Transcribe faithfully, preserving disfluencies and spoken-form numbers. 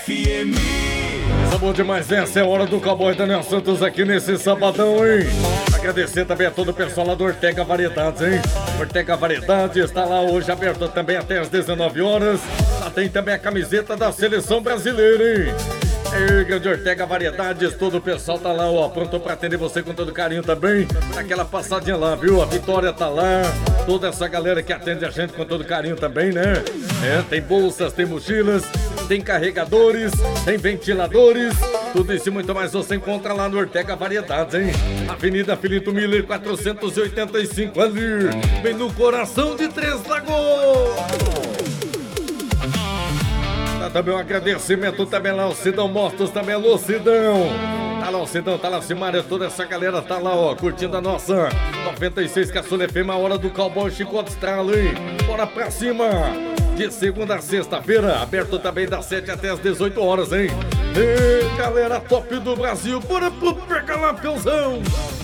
F M. Sabor demais, essa é a hora do Cowboy Daniel Santos aqui nesse sabadão, hein? Agradecer também a todo o pessoal lá do Ortega Variedades, hein? Ortega Variedades está lá hoje aberto também até às dezenove horas. Lá tem também a camiseta da Seleção Brasileira, hein? Erga de Ortega Variedades, todo o pessoal tá lá, ó, pronto pra atender você com todo carinho também. Aquela passadinha lá, viu? A Vitória tá lá, toda essa galera que atende a gente com todo carinho também, né? É, tem bolsas, tem mochilas, tem carregadores, tem ventiladores, tudo isso e muito mais você encontra lá no Ortega Variedades, hein? Avenida Filito Miller, quatrocentos e oitenta e cinco, ali, bem no coração de Três Lagoas. Tá também um agradecimento também lá, o Cidão Mostos também, alô Cidão. Tá lá o Cidão, tá lá a Simária, toda essa galera tá lá, ó, curtindo a nossa noventa e seis Caçula F M, a hora do Cowboy Chicote Estrala, hein? Bora pra cima! De segunda a sexta-feira, aberto também das sete até as dezoito horas, hein? E galera top do Brasil, bora pro Pega lá, Peãozão!